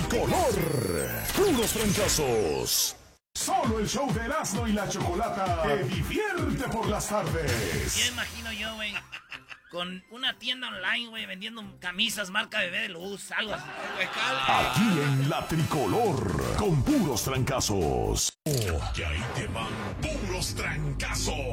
tricolor. Puros trancazos. Solo el show de Erasmo y la Chocolata te divierte por las tardes. Ya imagino yo, güey, con una tienda online, güey, vendiendo camisas marca Bebé de Luz, algo así. Aquí en la tricolor, con puros trancazos. Y ahí te van puros trancazos.